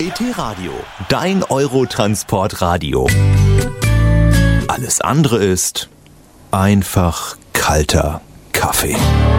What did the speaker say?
DT Radio, dein Eurotransport-Radio. Alles andere ist einfach kalter Kaffee.